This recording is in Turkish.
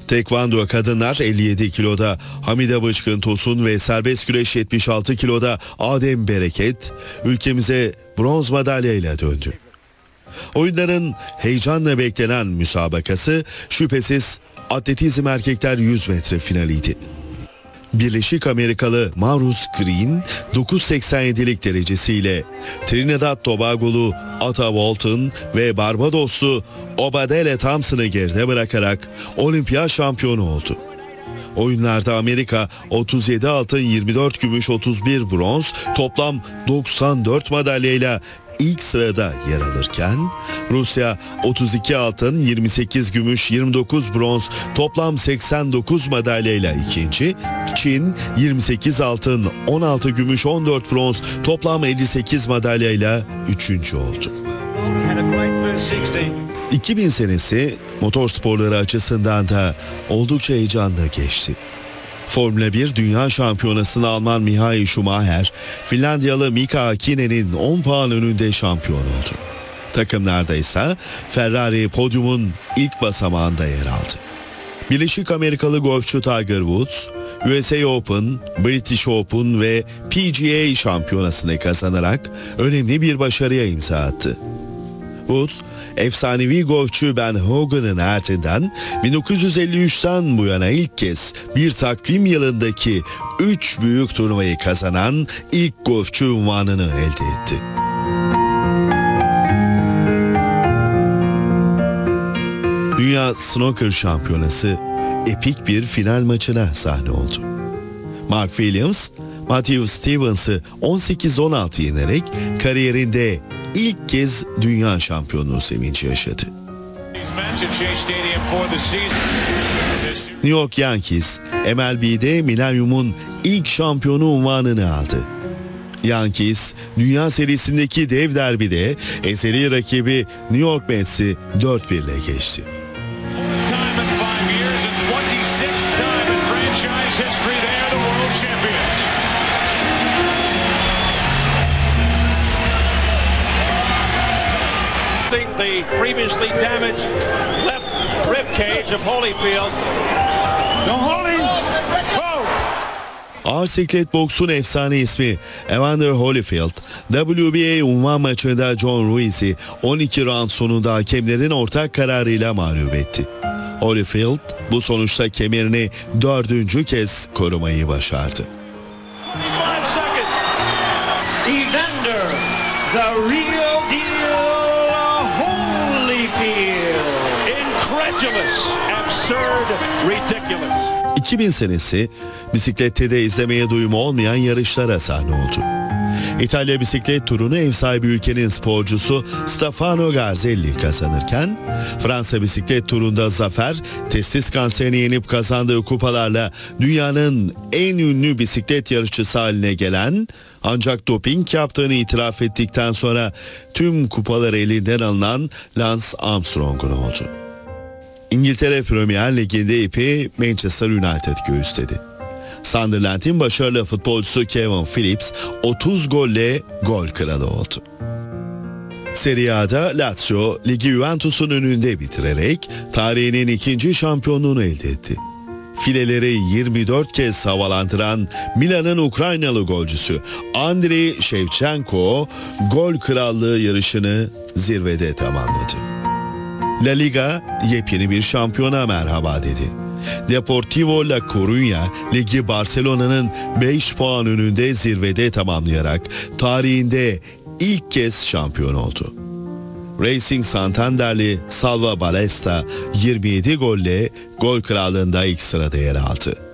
Tekvando kadınlar 57 kiloda Hamide Bıçkın Tosun ve serbest güreş 76 kiloda Adem Bereket ülkemize bronz madalyayla döndü. Oyunların heyecanla beklenen müsabakası şüphesiz atletizm erkekler 100 metre finaliydi. Birleşik Amerikalı Maurice Green 9.87'lik derecesiyle Trinidad Tobagolu Ata Walton ve Barbadoslu Obadele Thompson'ı geride bırakarak olimpiyat şampiyonu oldu. Oyunlarda Amerika 37 altın, 24 gümüş, 31 bronz, toplam 94 madalyayla ilk sırada yer alırken Rusya 32 altın, 28 gümüş, 29 bronz, toplam 89 madalyayla ikinci, Çin 28 altın, 16 gümüş, 14 bronz, toplam 58 madalyayla üçüncü oldu. 2000 senesi motorsporları açısından da oldukça heyecanlı geçti. Formula 1 Dünya Şampiyonası'nı Alman Michael Schumacher, Finlandiyalı Mika Hakkinen'in 10 puan önünde şampiyon oldu. Takımlarda ise Ferrari podyumun ilk basamağında yer aldı. Birleşik Amerikalı golfçu Tiger Woods, USA Open, British Open ve PGA şampiyonasını kazanarak önemli bir başarıya imza attı. Woods, efsanevi golfçü Ben Hogan'ın ardından 1953'ten bu yana ilk kez bir takvim yılındaki 3 büyük turnuvayı kazanan ilk golfçü unvanını elde etti. Dünya Snooker Şampiyonası epik bir final maçına sahne oldu. Mark Williams, Matthew Stevens'ı 18-16 yenerek kariyerinde ilk kez dünya şampiyonluğu sevinci yaşadı. New York Yankees, MLB'de Millennium'un ilk şampiyonu unvanını aldı. Yankees, Dünya Serisi'ndeki dev derbide ezeli rakibi New York Mets'i 4-1 ile geçti. The previously damaged left rib cage of Holyfield. No holding. Ağır siklet boksun efsane ismi Evander Holyfield, WBA unvan maçında John Ruiz'i 12 round sonunda hakemlerin ortak kararıyla mağlup etti. Holyfield bu sonuçta kemerini 4. kez korumayı başardı. Evander, the real deal Holyfield. Incredulous, absurd, ridiculous. 2000 senesi bisiklette de izlemeye doyumu olmayan yarışlara sahne oldu. İtalya bisiklet turunu ev sahibi ülkenin sporcusu Stefano Garzelli kazanırken Fransa bisiklet turunda zafer testis kanserini yenip kazandığı kupalarla dünyanın en ünlü bisiklet yarışçısı haline gelen ancak doping yaptığını itiraf ettikten sonra tüm kupaları elinden alınan Lance Armstrong'un oldu. İngiltere Premier Ligi'nde ipi Manchester United göğüsledi. Sunderland'in başarılı futbolcusu Kevin Phillips 30 golle gol kralı oldu. Serie A'da Lazio ligi Juventus'un önünde bitirerek tarihinin 2. şampiyonluğunu elde etti. Fileleri 24 kez havalandıran Milan'ın Ukraynalı golcüsü Andriy Shevchenko gol krallığı yarışını zirvede tamamladı. La Liga yepyeni bir şampiyona merhaba dedi. Deportivo La Coruña ligi Barcelona'nın 5 puan önünde zirvede tamamlayarak tarihinde ilk kez şampiyon oldu. Racing Santanderli Salva Ballesta 27 golle gol krallığında ilk sırada yer aldı.